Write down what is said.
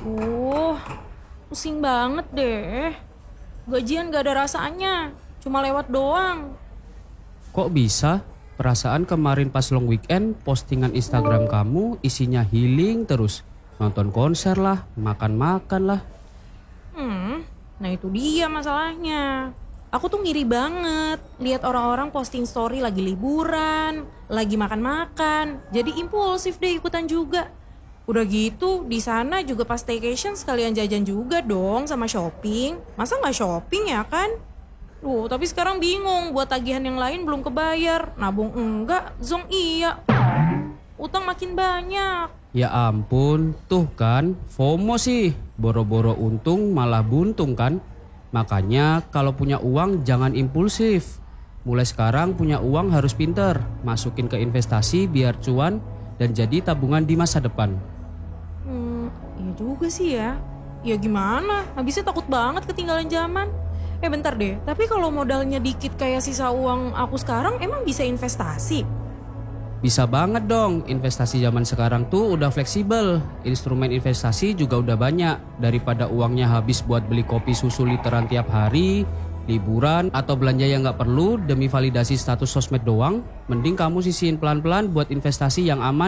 Aduh, pusing banget deh. Gajian gak ada rasanya, cuma lewat doang. Kok bisa? Perasaan kemarin pas long weekend postingan Instagram kamu isinya healing terus. Nonton konser lah, makan-makan lah. Nah itu dia masalahnya. Aku tuh ngiri banget lihat orang-orang posting story lagi liburan, lagi makan-makan. Jadi impulsif deh ikutan juga. Udah gitu di sana juga pas staycation sekalian jajan juga dong sama shopping. Masa nggak shopping ya kan? Tapi sekarang bingung buat tagihan yang lain belum kebayar. Nabung enggak, zong iya. Utang makin banyak. Ya ampun, tuh kan FOMO sih. Boro-boro untung malah buntung kan. Makanya kalau punya uang jangan impulsif. Mulai sekarang punya uang harus pinter. Masukin ke investasi biar cuan dan jadi tabungan di masa depan. Iya juga sih ya. Ya gimana? Habisnya takut banget ketinggalan zaman. Bentar deh, tapi kalau modalnya dikit kayak sisa uang aku sekarang emang bisa investasi? Bisa banget dong, investasi zaman sekarang tuh udah fleksibel. Instrumen investasi juga udah banyak. Daripada uangnya habis buat beli kopi susu literan tiap hari, liburan, atau belanja yang gak perlu demi validasi status sosmed doang, mending kamu sisihin pelan-pelan buat investasi yang aman